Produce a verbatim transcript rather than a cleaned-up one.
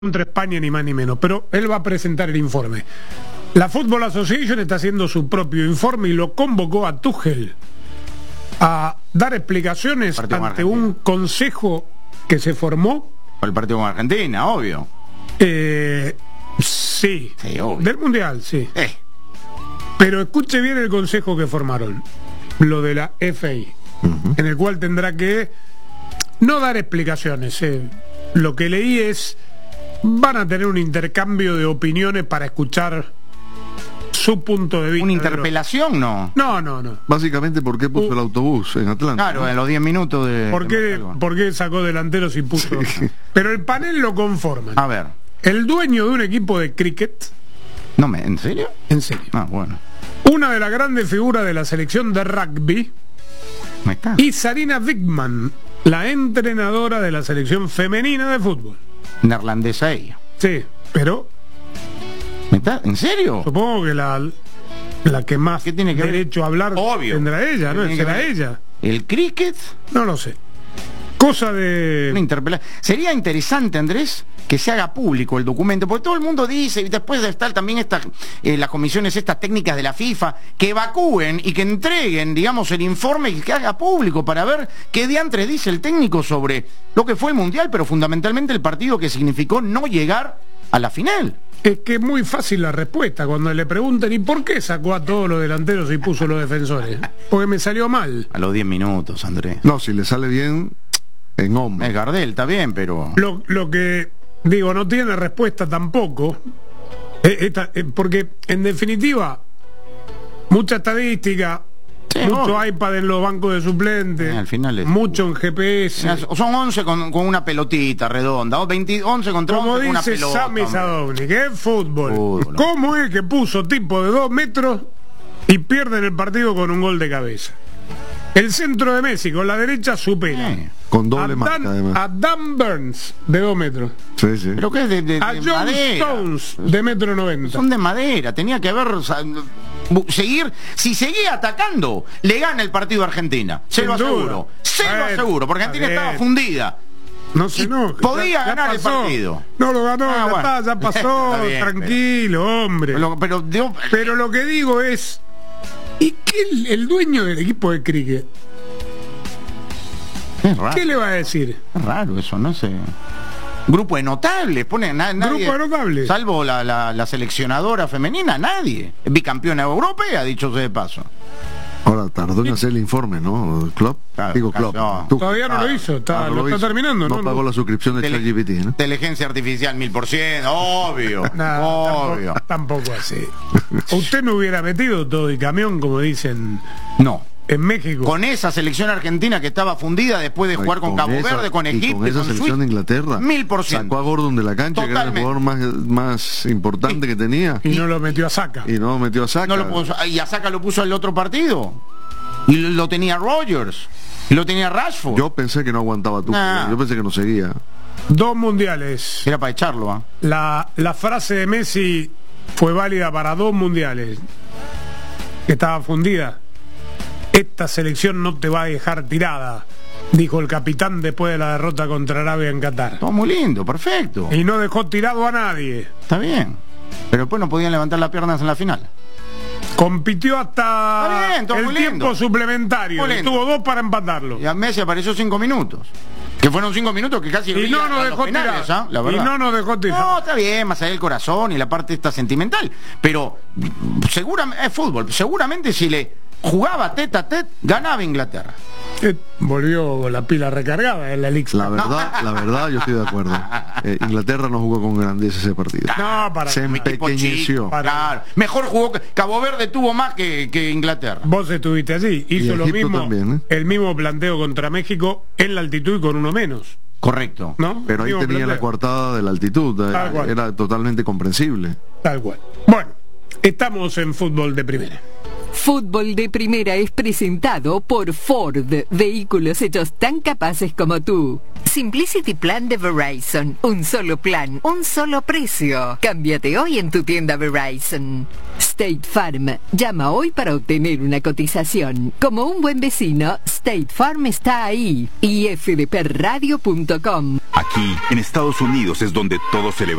contra España ni más ni menos, pero él va a presentar el informe. La Football Association está haciendo su propio informe y lo convocó a Tuchel a dar explicaciones ante un consejo que se formó. El partido con Argentina, obvio. Eh, sí, sí obvio. Del Mundial, sí. Eh. Pero escuche bien el consejo que formaron, lo de la F A, uh-huh. en el cual tendrá que no dar explicaciones. Eh. Lo que leí es, van a tener un intercambio de opiniones para escuchar su punto de vista. ¿Una interpelación, no? No, no, no. Básicamente, ¿por qué puso uh, el autobús en Atlanta? Claro, ¿no? En los diez minutos de... ¿Por qué, de ¿por qué sacó delanteros y puso? Sí. Pero el panel lo conforman. A ver. El dueño de un equipo de cricket. No me... ¿En serio? En serio. Ah, bueno. Una de las grandes figuras de la selección de rugby. Me está. Y Sarina Wiegman, la entrenadora de la selección femenina de fútbol. Neerlandesa ella. Sí, pero... ¿Me está? ¿En serio? Supongo que la, la que más ¿Qué tiene que derecho ver? a hablar Obvio. Tendrá ella, ¿no? ¿Será ella? ¿El cricket? No lo sé. Cosa de... Una interpelación. Sería interesante, Andrés, que se haga público el documento, porque todo el mundo dice, y después de estar también estas, eh, las comisiones estas técnicas de la FIFA, que evacúen y que entreguen, digamos, el informe y que haga público para ver qué diantres dice el técnico sobre lo que fue el Mundial, pero fundamentalmente el partido que significó no llegar a la final. Es que es muy fácil la respuesta cuando le preguntan ¿y por qué sacó a todos los delanteros y puso los defensores? Porque me salió mal. A los diez minutos, Andrés. No, si le sale bien, en hombre. Es Gardel, está bien, pero... Lo, lo que, digo, no tiene respuesta tampoco, eh, esta, eh, porque en definitiva, mucha estadística... Sí, mucho no. iPad en los bancos de suplentes, eh, al final es... mucho en G P S. Son once con, con una pelotita redonda, o veinte, once contra como once con una dice pelota. Sami Sadovnik, que es fútbol. fútbol. ¿Cómo es que puso tipo de dos metros y pierden el partido con un gol de cabeza? El centro de Messi con la derecha supera. Eh. Con doble a marca, Dan, además. a Dan Burns de dos metros. Sí, sí. Pero que es de, de, a de John madera. Stones de metro noventa. Son de madera, tenía que haber... O sea, seguir, si seguía atacando, le gana el partido a Argentina. Se lo aseguro. Se lo aseguro, porque Argentina estaba fundida. No se enoje. Podía ya, ganar ya el partido. No lo ganó, ah, ya, bueno. está, ya pasó, bien, tranquilo, pero, hombre. Pero, pero, digo, pero lo que digo es, ¿y qué el, el dueño del equipo de cricket? Es raro. ¿Qué le va a decir? Es raro eso, no sé. Grupo de notables, pone na, nadie, grupo de notables. Salvo la, la, la seleccionadora femenina, nadie. Bicampeona europea, dicho sea de paso. Ahora tardó en hacer el informe, ¿no? Klopp. Claro, Digo Klopp. no. Todavía no ah, lo hizo, está, ah, no lo, lo está terminando, ¿no? No pagó la suscripción de ChatGPT, ¿no? Inteligencia artificial mil por ciento, obvio. Nah, obvio. Tampoco, tampoco así. Usted no hubiera metido todo el camión, como dicen. No. En México. Con esa selección argentina que estaba fundida después de jugar con, con Cabo esa, Verde, con Egipto, con esa con selección Suiza, de Inglaterra. Mil por ciento. Sacó a Gordon de la cancha, Totalmente. Que era el jugador más, más importante y, que tenía. Y no lo metió a Saka. Y no lo metió a Saka. No lo puso, y a Saka lo puso al otro partido. Y lo tenía Rodgers. Y lo tenía Rashford. Yo pensé que no aguantaba tú. Nah. Yo pensé que no seguía. Dos mundiales. Era para echarlo, ¿eh? La, la frase de Messi fue válida para dos mundiales. Que estaba fundida. Esta selección no te va a dejar tirada, dijo el capitán después de la derrota contra Arabia en Qatar. Todo muy lindo, perfecto. Y no dejó tirado a nadie. Está bien. Pero después no podían levantar las piernas en la final. Compitió hasta bien, el tiempo lindo. suplementario. Tuvo dos para empatarlo. Y a Messi apareció cinco minutos. Que fueron cinco minutos que casi... Y no nos dejó tirar. ¿Ah? La verdad. Y no nos dejó tirar. No, está bien, más allá del corazón y la parte esta sentimental. Pero seguramente es fútbol. Seguramente si le jugaba tete a tete, ganaba Inglaterra. Eh, volvió la pila recargada en la Liga. La verdad, la verdad, yo estoy de acuerdo. Eh, Inglaterra no jugó con grandeza ese partido. No, para se empequeñeció. Claro. Mejor jugó. Cabo Verde tuvo más que, que Inglaterra. Vos estuviste allí. Hizo lo mismo. También, ¿eh? El mismo planteo contra México en la altitud y con uno menos. Correcto. ¿No? Pero ahí tenía planteo. La coartada de la altitud. Era, era totalmente comprensible. Tal cual. Bueno, estamos en fútbol de primera. Fútbol de Primera es presentado por Ford, vehículos hechos tan capaces como tú. Simplicity Plan de Verizon, un solo plan, un solo precio. Cámbiate hoy en tu tienda Verizon. State Farm, llama hoy para obtener una cotización. Como un buen vecino, State Farm está ahí. y f d p radio punto com. Aquí, en Estados Unidos, es donde todo celebra.